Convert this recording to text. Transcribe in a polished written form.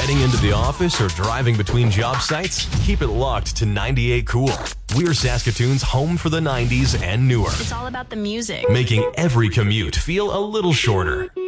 Heading into the office or driving between job sites? Keep it locked to 98 Cool. We're Saskatoon's home for the 90s and newer. It's all about the music. Making every commute feel a little shorter.